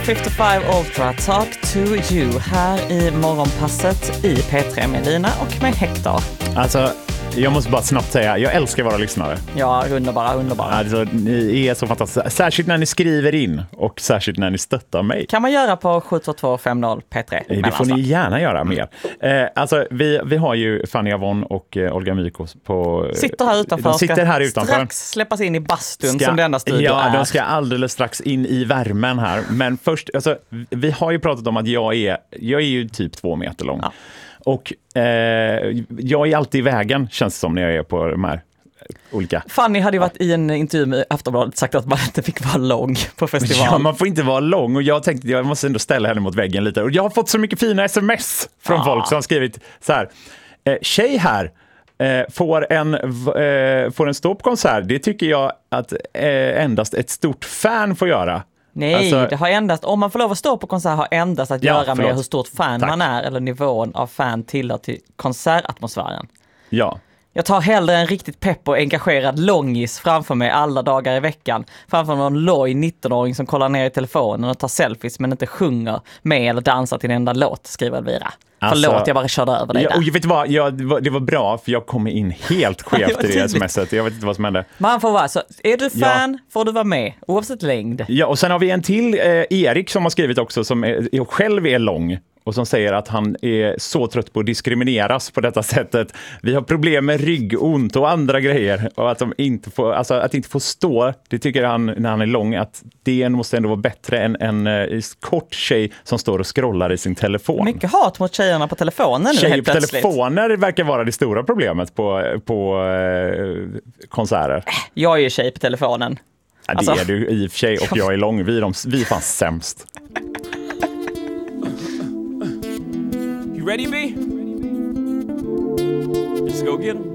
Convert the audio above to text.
55 Ultra Talk to You här i morgonpasset i P3 med Lina och med Hector. Alltså, jag måste bara snabbt säga, jag älskar våra lyssnare. Ja, underbara. Alltså, ni är så fantastiska. Särskilt när ni skriver in och särskilt när ni stöttar mig. Kan man göra på 72250 P3? Det får ni gärna göra mer. Alltså, vi har ju Fanny Avon och Olga Mykos på... Sitter här utanför. De sitter här utanför. Strax släppas in i bastun som denna studio är. Ja, de ska alldeles strax in i värmen här. Men först, alltså, vi har ju pratat om att jag är ju typ 2 meter lång. Ja. Och jag är alltid i vägen, känns det som, när jag är på de här olika... Fanny hade ju varit i en intervju med Aftonbladet sagt att man inte fick vara lång på festival. Ja, man får inte vara lång och jag tänkte jag måste ändå ställa henne mot väggen lite. Och jag har fått så mycket fina sms från folk som har skrivit så här: tjej här får en ståuppkonsert. Det tycker jag att endast ett stort fan får göra. Nej, alltså, det har endast, om man får lov att stå på konsert, har endast att göra med hur stort fan man är eller nivån av fan tillhör till konsertatmosfären. Ja. Jag tar hellre en riktigt pepp och engagerad långis framför mig alla dagar i veckan. Framför någon loj 19-åring som kollar ner i telefonen och tar selfies men inte sjunger med eller dansar till en enda låt, skriver Elvira. Alltså, förlåt, jag bara körde över dig där. Och vet du vad, det var bra för jag kom in helt skevt i det smset. Jag vet inte vad som hände. Man får vara så, är du fan får du vara med, oavsett längd. Ja, och sen har vi en till, Erik, som har skrivit också, som själv är lång. Och som säger att han är så trött på att diskrimineras på detta sättet. Vi har problem med ryggont och andra grejer. Och att de inte får, alltså att inte få stå, det tycker han när han är lång, att det måste ändå vara bättre än en kort tjej som står och scrollar i sin telefon. Mycket hat mot tjejerna på telefonen nu helt plötsligt. Telefoner verkar vara det stora problemet på konserter. Jag är ju tjej på telefonen. Ja, det är du i och för sig, och jag är lång. Vi är fan sämst. Ready, B? Let's go get him.